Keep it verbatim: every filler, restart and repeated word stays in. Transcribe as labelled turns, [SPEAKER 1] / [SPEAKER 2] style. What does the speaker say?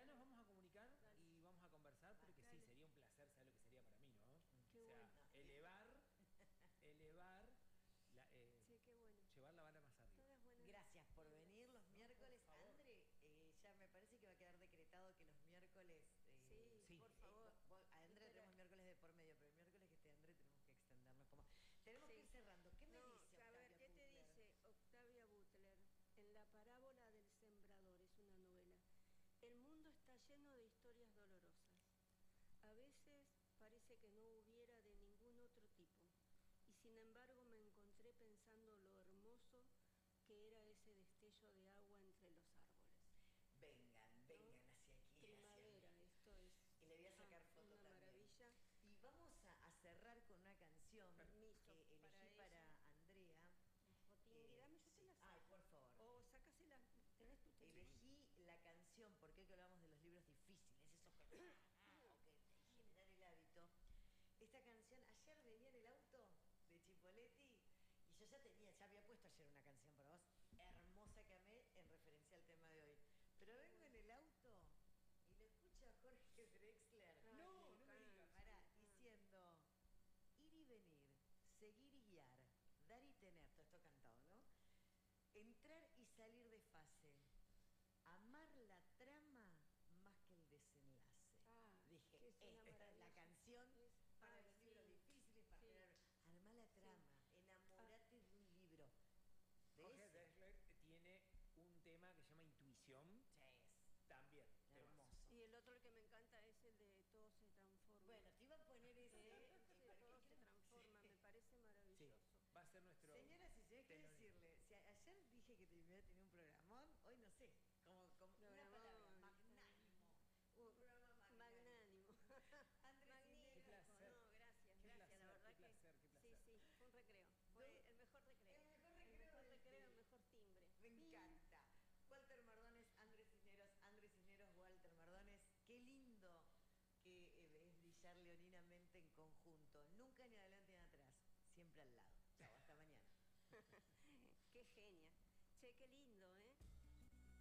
[SPEAKER 1] ya nos vamos a comunicar
[SPEAKER 2] Gracias.
[SPEAKER 1] y vamos a conversar porque sí,
[SPEAKER 2] Dale.
[SPEAKER 1] sería un placer, ¿sabes lo que sería para mí, no?
[SPEAKER 2] Qué
[SPEAKER 1] o sea,
[SPEAKER 2] bueno.
[SPEAKER 1] elevar, elevar, la, eh,
[SPEAKER 2] Sí, qué bueno.
[SPEAKER 1] llevar la vara más arriba.
[SPEAKER 2] Todas buenas.
[SPEAKER 3] Gracias por venir los
[SPEAKER 1] No,
[SPEAKER 3] miércoles.
[SPEAKER 1] por favor.
[SPEAKER 3] Andre, eh, ya me parece que va a quedar decretado que los miércoles... eh,
[SPEAKER 2] Sí,
[SPEAKER 1] Sí.
[SPEAKER 2] por
[SPEAKER 3] eh,
[SPEAKER 2] favor.
[SPEAKER 3] vos- a Andre
[SPEAKER 2] Pero-
[SPEAKER 3] tenemos miércoles de por medio, pero el miércoles que esté Andre tenemos que extendernos como... Tenemos
[SPEAKER 2] Sí.
[SPEAKER 3] que ir cerrando. ¿Qué me
[SPEAKER 2] No,
[SPEAKER 3] dice
[SPEAKER 2] a ver,
[SPEAKER 3] Octavia
[SPEAKER 2] ¿qué te
[SPEAKER 3] Butler?
[SPEAKER 2] dice Octavia Butler en La parábola del sembrador? Es una novela. El mundo está lleno de historias dolorosas. A veces parece que no hubiera de ningún otro tipo. Y sin embargo me encontré pensando lo hermoso que era ese destello de agua entre los árboles.
[SPEAKER 3] Vengan, vengan
[SPEAKER 2] ¿No?
[SPEAKER 3] hacia aquí.
[SPEAKER 2] Primavera,
[SPEAKER 3] hacia aquí.
[SPEAKER 2] esto es
[SPEAKER 3] Y le voy a sacar
[SPEAKER 2] ah,
[SPEAKER 3] foto
[SPEAKER 2] una
[SPEAKER 3] también.
[SPEAKER 2] maravilla.
[SPEAKER 3] Y vamos a, a cerrar con una canción
[SPEAKER 2] Permiso,
[SPEAKER 3] que elegí
[SPEAKER 2] para
[SPEAKER 3] para,
[SPEAKER 2] ella.
[SPEAKER 3] Andrea.
[SPEAKER 2] Jotingui,
[SPEAKER 3] Eh,
[SPEAKER 2] dame, yo
[SPEAKER 3] sí.
[SPEAKER 2] te la saco.
[SPEAKER 3] Ay, por favor.
[SPEAKER 2] O sácasela, tenés tu teléfono.
[SPEAKER 3] Elegí la canción, porque hoy que hablamos de los libros difíciles, esos que, o que de generar el hábito. Esta canción, ayer venía en el auto de Chipoletti y yo ya tenía, ya había puesto ayer una canción para vos, hermosa que amé en referencia al tema de hoy. Pero vengo en el auto y lo escucho a Jorge Drexler.
[SPEAKER 2] Ay,
[SPEAKER 1] No,
[SPEAKER 2] me
[SPEAKER 1] no me
[SPEAKER 2] encanta.
[SPEAKER 1] digas.
[SPEAKER 3] Para, diciendo, ir y venir, seguir y guiar, dar y tener, todo esto cantado, ¿no? Entrar y salir de fase, amar la trama más que el desenlace.
[SPEAKER 2] Ah, que
[SPEAKER 3] Dije,
[SPEAKER 2] es una
[SPEAKER 3] esta es la
[SPEAKER 2] maravilla.
[SPEAKER 3] canción
[SPEAKER 2] Es-
[SPEAKER 3] para
[SPEAKER 2] ay,
[SPEAKER 3] los
[SPEAKER 2] sí,
[SPEAKER 3] libros difíciles, para
[SPEAKER 2] sí.
[SPEAKER 3] generar, armar la trama, enamorate de un libro. ¿De
[SPEAKER 1] Jorge
[SPEAKER 3] ese?
[SPEAKER 1] Drexler tiene un tema que se llama Intuición,
[SPEAKER 3] Yes.
[SPEAKER 1] también.
[SPEAKER 3] Hermoso.
[SPEAKER 2] Y el otro que me encanta es el de Todo se transforma.
[SPEAKER 3] Bueno, te iba a poner ese.
[SPEAKER 2] Eh,
[SPEAKER 3] eh,
[SPEAKER 2] ese
[SPEAKER 3] pero
[SPEAKER 2] Todo
[SPEAKER 3] que
[SPEAKER 2] se
[SPEAKER 3] creo-
[SPEAKER 2] transforma,
[SPEAKER 3] sí.
[SPEAKER 2] me parece maravilloso.
[SPEAKER 1] Va a ser nuestro...
[SPEAKER 3] Señoras y señores, quiero
[SPEAKER 1] telonero.
[SPEAKER 3] decirle, si a- ayer dije que te iba a tener un programón, hoy no sé, como, como una
[SPEAKER 2] Programón,
[SPEAKER 3] palabra,
[SPEAKER 2] está
[SPEAKER 3] magnánimo.
[SPEAKER 2] Uh,
[SPEAKER 3] Un programa magnánimo.
[SPEAKER 2] Magnánimo.
[SPEAKER 3] Andrés
[SPEAKER 2] Magnífico.
[SPEAKER 1] Qué placer.
[SPEAKER 2] No, gracias,
[SPEAKER 1] Qué
[SPEAKER 2] gracias,
[SPEAKER 1] placer,
[SPEAKER 2] la verdad
[SPEAKER 1] qué placer,
[SPEAKER 2] que
[SPEAKER 1] qué placer.
[SPEAKER 2] sí, sí, fue un recreo. Fue
[SPEAKER 3] ¿No?
[SPEAKER 2] el mejor recreo.
[SPEAKER 3] El mejor
[SPEAKER 2] El
[SPEAKER 3] recreo
[SPEAKER 2] mejor
[SPEAKER 3] del
[SPEAKER 2] recreo,
[SPEAKER 3] día.
[SPEAKER 2] el mejor timbre.
[SPEAKER 3] Me encanta. Walter Mardones, Andrés Cisneros, Andrés Cisneros, Walter Mardones. Qué lindo que eh, es brillar leoninamente en conjunto. Nunca ni adelante ni atrás, siempre al lado. Chao, hasta mañana.
[SPEAKER 2] Qué genia. Che, qué lindo, ¿eh?